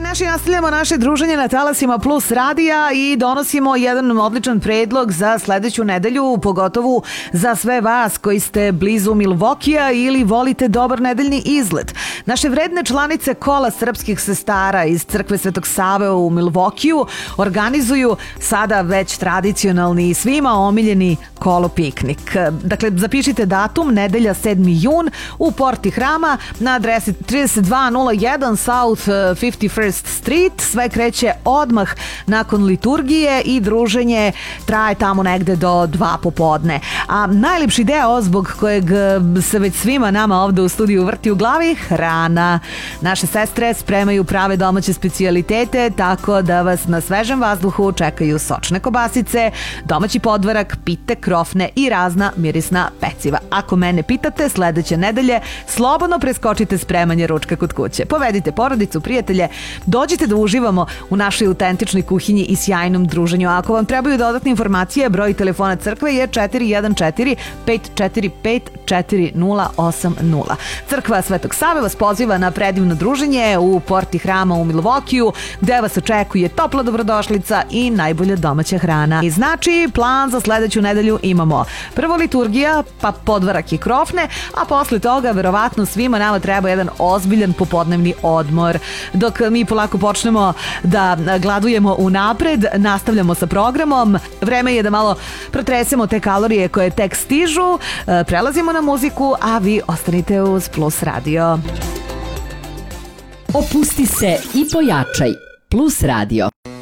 Nastavljamo naše druženje na talasima Plus radija i donosimo jedan odličan predlog za sledeću nedelju, pogotovo za sve vas koji ste blizu Milvokija ili volite dobar nedeljni izlet. Naše vredne članice Kola srpskih sestara iz crkve Svetog Save u Milvokiju organizuju sada već tradicionalni i svima omiljeni kolo piknik. Dakle, zapišite datum, nedelja 7. jun u porti hrama na adresi 3201 South 51st Street. Sve kreće odmah nakon liturgije i druženje traje tamo negde do 2 popodne. A najljepši deo zbog kojeg se već svima nama ovde u studiju vrti u glavi, hrana. Naše sestre spremaju prave domaće specijalitete, tako da vas na svežem vazduhu čekaju sočne kobasice, domaći podvarak, pite, krofne i razna mirisna peciva. Ako mene pitate, sledeće nedelje slobodno preskočite spremanje ručka kod kuće. Povedite porodicu, prijatelje, dođite da uživamo u našoj autentičnoj kuhinji i sjajnom druženju. Ako vam trebaju dodatne informacije, broj telefona crkve je 414-545-4080. Crkva Svetog Save vas poziva na predivno druženje u porti hrama u Milvokiju, gde vas očekuje topla dobrodošlica i najbolja domaća hrana. I znači, plan za sledeću nedelju imamo prvo liturgija, pa podvarak i krofne, a posle toga verovatno svima nama treba jedan ozbiljan popodnevni odmor. Dok mi polako počnemo da gladujemo unapred, nastavljamo sa programom. Vreme je da malo protresemo te kalorije koje tek stižu, prelazimo na muziku, a vi ostanite uz Plus radio. Opusti se i pojačaj. Plus radio.